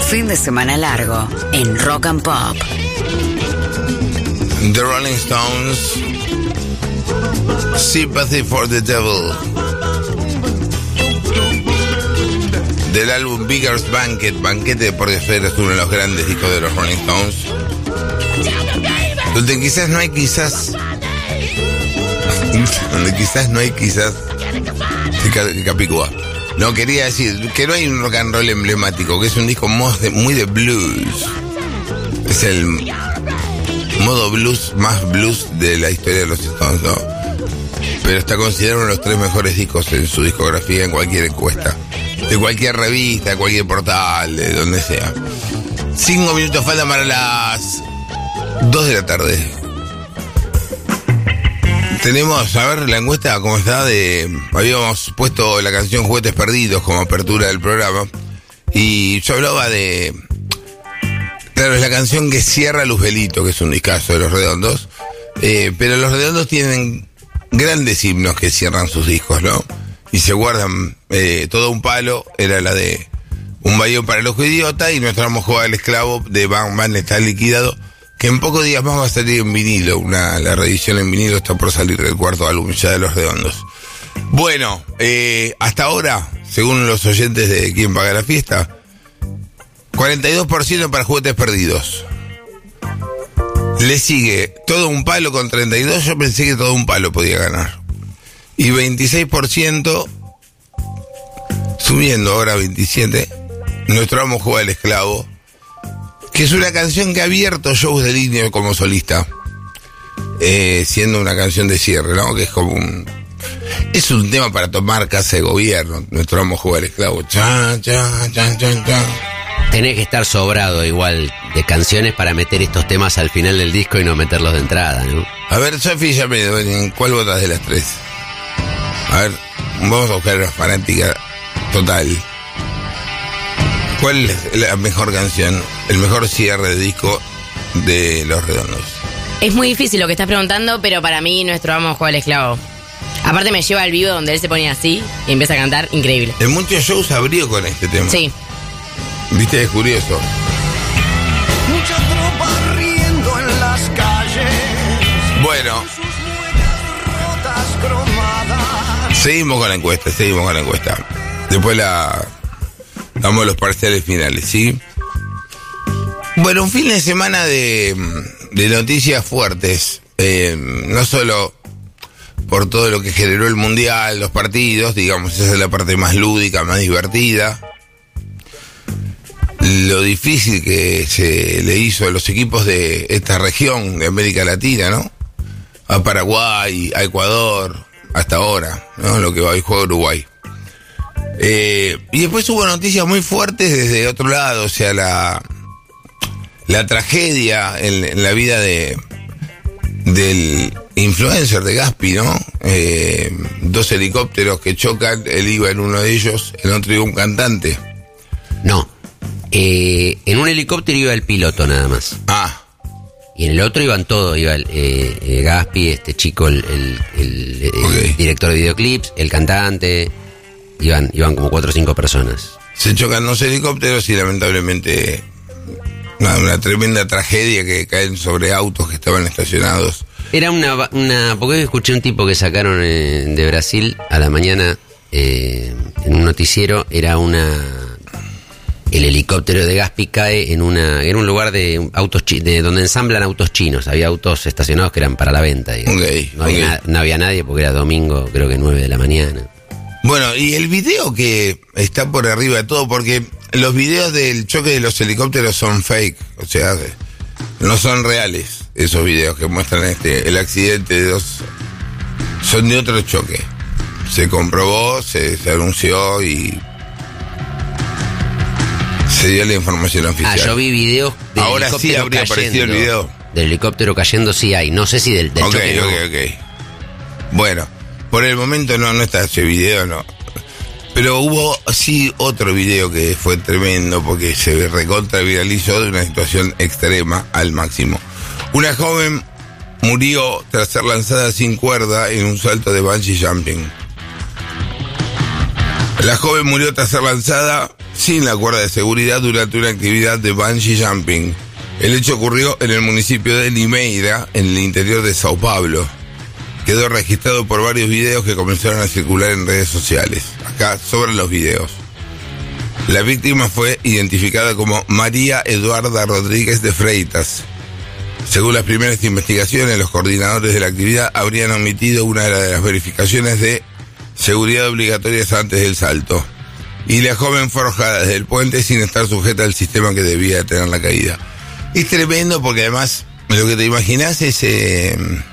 Fin de semana largo en Rock and Pop. The Rolling Stones, Sympathy for the Devil, del álbum Beggar's Banquet, Banquete por Deseo, es uno de los grandes discos de los Rolling Stones, donde quizás no hay Capicúa. No, quería decir que no hay un rock and roll emblemático, que es un disco muy de blues. Es el modo blues, más blues de la historia de los Stones, ¿no? Pero está considerado uno de los 3 mejores discos en su discografía en cualquier encuesta, de cualquier revista, de cualquier portal, de donde sea. 5 minutos faltan para las 2 de la tarde. Tenemos, a ver, la encuesta, ¿cómo está? Habíamos puesto la canción Juguetes Perdidos como apertura del programa. Y yo hablaba de... Claro, es la canción que cierra Luzbelito, que es un discazo de Los Redondos. Pero Los Redondos tienen grandes himnos que cierran sus discos, ¿no? Y se guardan todo un palo. Era la de Un Bayón para el Ojo Idiota. Y Nuestro Amo Juega al Esclavo de Van está liquidado. Que en pocos días más va a salir en vinilo. La reedición en vinilo está por salir del 4º álbum ya de Los Redondos. Bueno, hasta ahora, según los oyentes de Quién Paga la Fiesta, 42% para Juguetes Perdidos. Le sigue Todo un Palo con 32%. Yo pensé que Todo un Palo podía ganar. Y 26%, subiendo ahora a 27%, Nuestro Amo Juega al Esclavo, que es una canción que ha abierto shows de línea como solista, siendo una canción de cierre, ¿no? Que es como es un tema para tomar casa de gobierno. Nuestro Amo Juega al Esclavo. Chan, chan, chan, chan, chan. Tenés que estar sobrado igual de canciones para meter estos temas al final del disco y no meterlos de entrada, ¿no? A ver, Sofi, ya me... ¿Cuál votas de las 3? A ver, vamos a buscar una fanática total. ¿Cuál es la mejor canción, el mejor cierre de disco de Los Redondos? Es muy difícil lo que estás preguntando, pero para mí Nuestro Amo Juega al Esclavo. Aparte me lleva al vivo donde él se ponía así y empieza a cantar, increíble. En muchos shows abrió con este tema. Sí. ¿Viste? Es curioso. Mucha tropa riendo en las calles. Bueno. Seguimos con la encuesta. Después damos los parciales finales, ¿sí? Bueno, un fin de semana de noticias fuertes. No solo por todo lo que generó el Mundial, los partidos, digamos, esa es la parte más lúdica, más divertida. Lo difícil que se le hizo a los equipos de esta región de América Latina, ¿no? A Paraguay, a Ecuador, hasta ahora, ¿no? Lo que va a jugar Uruguay. Y después hubo noticias muy fuertes desde otro lado, o sea, la tragedia en la vida del influencer de Gaspi, ¿no? 2 helicópteros que chocan, él iba en uno de ellos, el otro iba un cantante. No, en un helicóptero iba el piloto nada más. Ah. Y en el otro iban todos, iba Gaspi, este chico, el director de videoclips, el cantante, iban como 4 o 5 personas. Se chocan 2 helicópteros y lamentablemente una tremenda tragedia que caen sobre autos que estaban estacionados. Era porque escuché un tipo que sacaron de Brasil a la mañana en un noticiero, el helicóptero de Gaspi cae en un lugar de autos de donde ensamblan autos chinos. Había autos estacionados que eran para la venta, digamos. No había nadie porque era domingo, creo que 9 de la mañana. Bueno, y el video que está por arriba de todo, porque los videos del choque de los helicópteros son fake, o sea, no son reales esos videos que muestran el accidente de 2, son de otro choque. Se comprobó, se anunció y se dio la información oficial. Yo vi videos del ahora helicóptero sí habría aparecido el video. Del helicóptero cayendo sí hay, no sé si del choque no. Ok. Bueno, por el momento no está ese video, no. Pero hubo sí otro video que fue tremendo porque se recontra viralizó de una situación extrema al máximo. Una joven murió tras ser lanzada sin cuerda en un salto de bungee jumping. La joven murió tras ser lanzada sin la cuerda de seguridad durante una actividad de bungee jumping. El hecho ocurrió en el municipio de Limeira, en el interior de Sao Paulo. Quedó registrado por varios videos que comenzaron a circular en redes sociales. Acá sobran los videos. La víctima fue identificada como María Eduarda Rodríguez de Freitas. Según las primeras investigaciones, los coordinadores de la actividad habrían omitido una de las verificaciones de seguridad obligatorias antes del salto. Y la joven fue arrojada desde el puente sin estar sujeta al sistema que debía tener la caída. Es tremendo porque además lo que te imaginas es que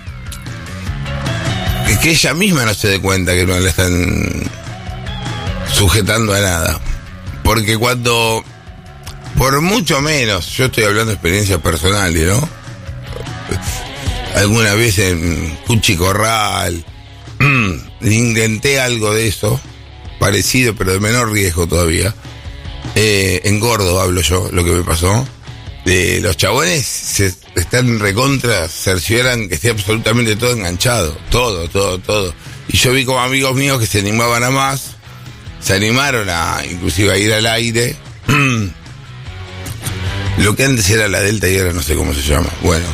ella misma no se dé cuenta que no la están sujetando a nada. Porque cuando, por mucho menos, yo estoy hablando de experiencias personales, ¿no? Alguna vez en Cuchi Corral intenté algo de eso, parecido pero de menor riesgo todavía. En Gordo hablo yo, lo que me pasó. Los chabones se están recontra, cercioran que esté absolutamente todo enganchado, todo. Y yo vi como amigos míos que se animaban a más, se animaron inclusive a ir al aire. Lo que antes era la Delta y ahora no sé cómo se llama. Bueno,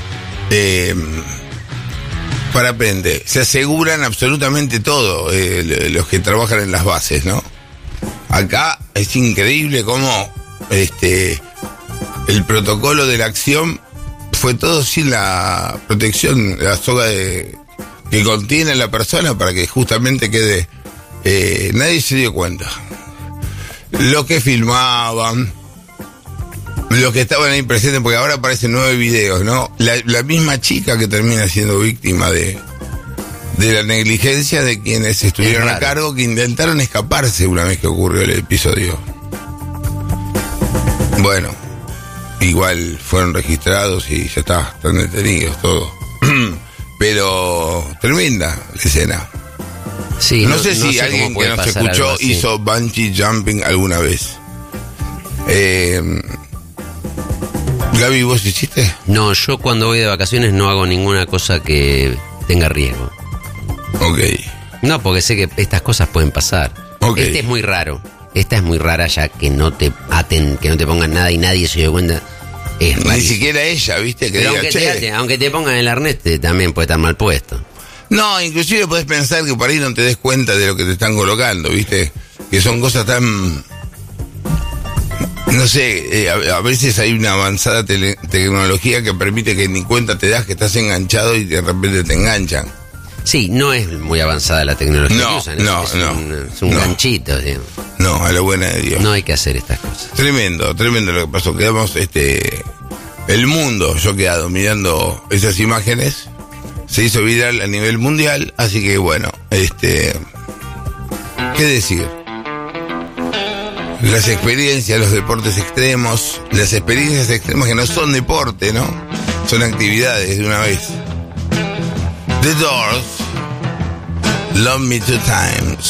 parapente, se aseguran absolutamente todo los que trabajan en las bases, ¿no? Acá es increíble cómo el protocolo de la acción fue todo sin la protección, la soga que contiene la persona para que justamente quede. Nadie se dio cuenta. Lo que filmaban, los que estaban ahí presentes, porque ahora aparecen 9 videos, ¿no? La misma chica que termina siendo víctima de la negligencia de quienes estuvieron a cargo, que intentaron escaparse una vez que ocurrió el episodio. Bueno, igual fueron registrados y ya está, están detenidos, todo. Pero tremenda la escena. Sí, no sé si alguien que nos escuchó hizo bungee jumping alguna vez. Gaby, ¿vos hiciste? No, yo cuando voy de vacaciones no hago ninguna cosa que tenga riesgo. Ok. No, porque sé que estas cosas pueden pasar. Okay. Este es muy raro. Esta es muy rara ya que no te aten, que no te pongan nada y nadie se dio cuenta. Es Ni rarísimo. siquiera ella, ¿viste? Que Pero diga, aunque te pongan el arnés, también puede estar mal puesto. No, inclusive podés pensar que por ahí no te des cuenta de lo que te están colocando, ¿viste? Que son cosas tan... No sé, a veces hay una avanzada tecnología que permite que ni cuenta te das que estás enganchado y de repente te enganchan. Sí, no es muy avanzada la tecnología que usan, es un ganchito, digamos. No, a la buena de Dios. No hay que hacer estas cosas. Tremendo lo que pasó. Quedamos, el mundo, yo he quedado mirando esas imágenes. Se hizo viral a nivel mundial, así que bueno, ¿qué decir? Las experiencias, los deportes extremos, las experiencias extremas que no son deporte, ¿no? Son actividades de una vez. The Doors, Love Me Two Times.